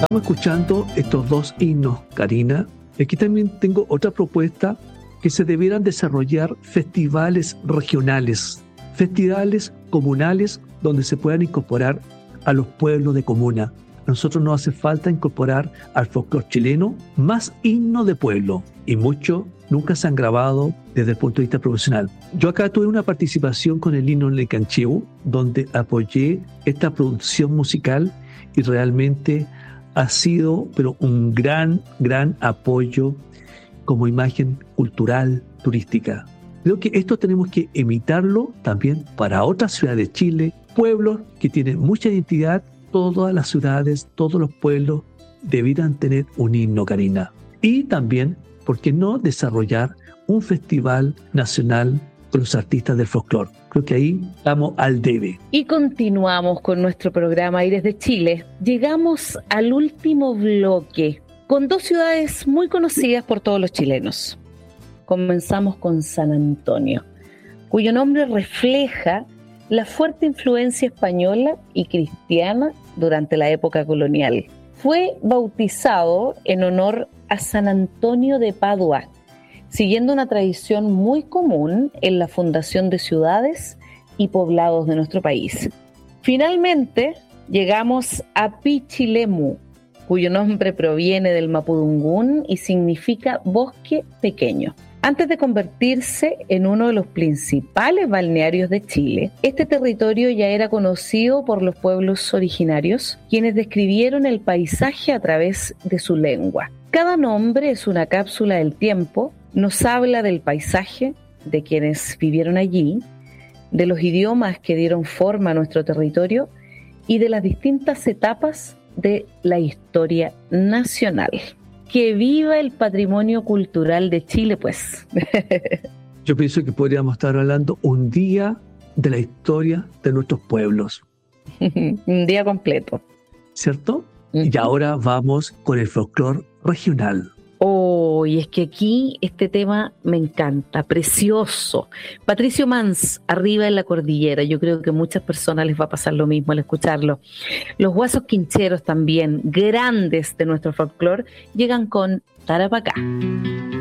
Estamos escuchando estos dos himnos, Karina. Aquí también tengo otra propuesta, que se debieran desarrollar festivales regionales, festivales comunales donde se puedan incorporar a los pueblos de comuna. A nosotros nos hace falta incorporar al folclore chileno más himnos de pueblo, y muchos nunca se han grabado desde el punto de vista profesional. Yo acá tuve una participación con el himno Lecanchiu, donde apoyé esta producción musical, y realmente ha sido pero un gran apoyo como imagen cultural, turística. Creo que esto tenemos que imitarlo también para otras ciudades de Chile, pueblos que tienen mucha identidad. Todas las ciudades, todos los pueblos debieran tener un himno, Karina. Y también, ¿por qué no desarrollar un festival nacional con los artistas del folclore? Creo que ahí estamos al debe. Y continuamos con nuestro programa Aires de Chile. Llegamos al último bloque, con dos ciudades muy conocidas por todos los chilenos. Comenzamos con San Antonio, cuyo nombre refleja la fuerte influencia española y cristiana durante la época colonial. Fue bautizado en honor a San Antonio de Padua, siguiendo una tradición muy común en la fundación de ciudades y poblados de nuestro país. Finalmente, llegamos a Pichilemu, cuyo nombre proviene del mapudungún y significa bosque pequeño. Antes de convertirse en uno de los principales balnearios de Chile, este territorio ya era conocido por los pueblos originarios, quienes describieron el paisaje a través de su lengua. Cada nombre es una cápsula del tiempo, nos habla del paisaje, de quienes vivieron allí, de los idiomas que dieron forma a nuestro territorio y de las distintas etapas de la historia nacional. ¡Que viva el patrimonio cultural de Chile, pues! Yo pienso que podríamos estar hablando un día de la historia de nuestros pueblos. Un día completo. ¿Cierto? Y ahora vamos con el folclore regional. Oh, y es que aquí este tema me encanta, precioso. Patricio Mans, Arriba en la Cordillera. Yo creo que a muchas personas les va a pasar lo mismo al escucharlo. Los Guasos Quincheros también, grandes de nuestro folclore, llegan con Tarapacá.